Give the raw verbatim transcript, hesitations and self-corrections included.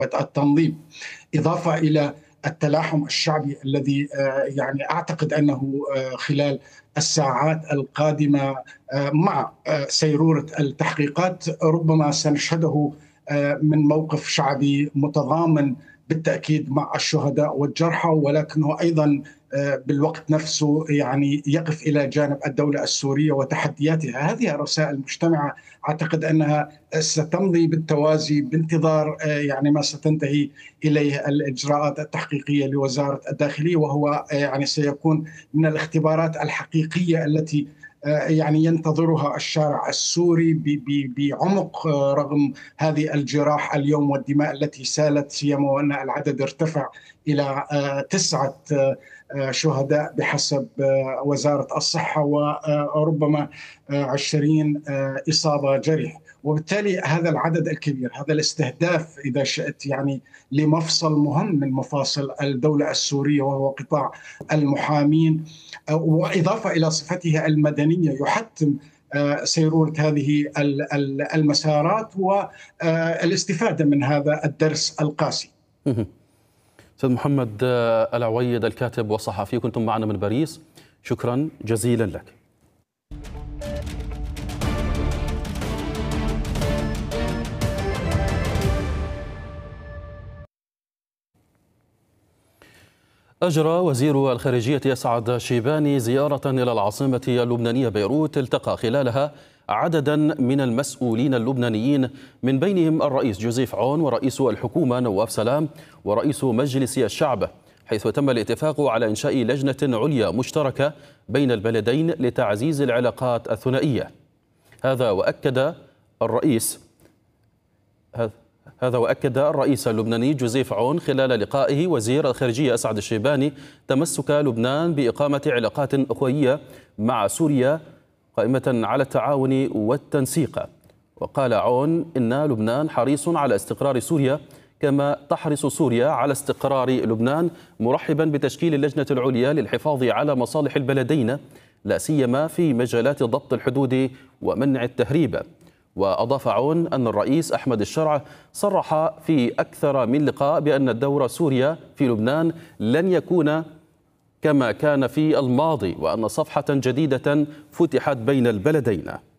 التنظيم، إضافة إلى التلاحم الشعبي الذي يعني أعتقد أنه خلال الساعات القادمة مع سيرورة التحقيقات ربما سنشهده من موقف شعبي متضامن بالتأكيد مع الشهداء والجرحى، ولكنه أيضا بالوقت نفسه يعني يقف إلى جانب الدولة السورية وتحدياتها. هذه الرسائل المجتمعة أعتقد أنها ستمضي بالتوازي بانتظار يعني ما ستنتهي إليه الإجراءات التحقيقية لوزارة الداخلية، وهو يعني سيكون من الاختبارات الحقيقية التي يعني ينتظرها الشارع السوري بعمق رغم هذه الجراح اليوم والدماء التي سالت، سيما وأن العدد ارتفع إلى تسعة شهداء بحسب وزارة الصحة وربما عشرين إصابة جرح. وبالتالي هذا العدد الكبير، هذا الاستهداف إذا شئت يعني لمفصل مهم من مفاصل الدولة السورية وهو قطاع المحامين، وإضافة إلى صفته المدنية يحتم سيرورة هذه المسارات والاستفادة من هذا الدرس القاسي. أستاذ محمد العويد الكاتب والصحفي، كنتم معنا من باريس، شكرا جزيلا لك. أجرى وزير الخارجية أسعد شيباني زيارة إلى العاصمة اللبنانية بيروت، التقى خلالها عددا من المسؤولين اللبنانيين من بينهم الرئيس جوزيف عون ورئيس الحكومة نواف سلام ورئيس مجلس الشعب، حيث تم الاتفاق على إنشاء لجنة عليا مشتركة بين البلدين لتعزيز العلاقات الثنائية. هذا وأكد الرئيس هذا وأكد الرئيس اللبناني جوزيف عون خلال لقائه وزير الخارجية أسعد الشيباني تمسك لبنان بإقامة علاقات أخوية مع سوريا قائمة على التعاون والتنسيق. وقال عون إن لبنان حريص على استقرار سوريا كما تحرص سوريا على استقرار لبنان، مرحبا بتشكيل اللجنة العليا للحفاظ على مصالح البلدين لا سيما في مجالات ضبط الحدود ومنع التهريب. وأضاف عون أن الرئيس أحمد الشرع صرح في أكثر من لقاء بأن الدور سوريا في لبنان لن يكون كما كان في الماضي، وأن صفحة جديدة فتحت بين البلدين.